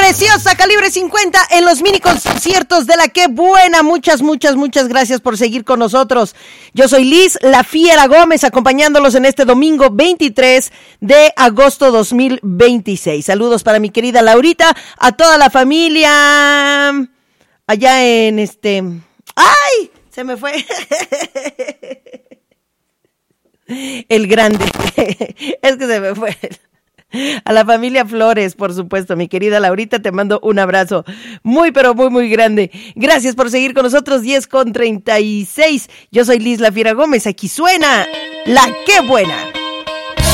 preciosa Calibre 50 en los mini conciertos de la Qué Buena. Muchas gracias por seguir con nosotros. Yo soy Liz La Fiera Gómez, acompañándolos en este domingo 23 de agosto 2026. Saludos para mi querida Laurita, a toda la familia allá en ¡ay! Se me fue. El grande. Es que se me fue. A la familia Flores, por supuesto, mi querida Laurita, te mando un abrazo muy, pero muy grande. Gracias por seguir con nosotros, 10:36. Yo soy Liz La Fiera Gómez, aquí suena La Qué Buena.